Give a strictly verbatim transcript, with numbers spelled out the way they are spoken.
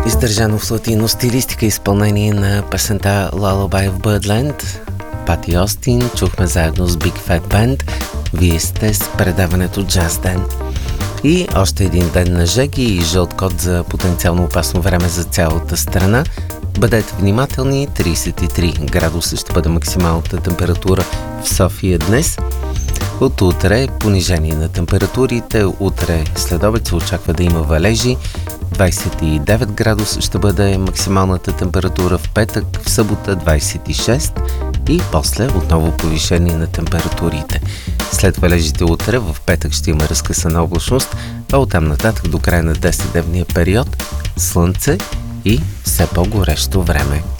Издържано в латино стилистика изпълнение на песента Lullaby в Birdland. Пати Остин чухме заедно с Big Fat Band. Вие сте с предаването Jazz Ден. И още един ден на жеги и жълт код за потенциално опасно време за цялата страна. Бъдете внимателни, трийсет и три градуса ще бъде максималната температура в София днес. От утре понижение на температурите, утре след обед се очаква да има валежи, двайсет и девет градуса ще бъде максималната температура в петък, в събота двайсет и шест и после отново повишение на температурите. След валежите утре в петък ще има разкъсана облачност, а оттам нататък до края на десетдневния период слънце и все по-горещо време.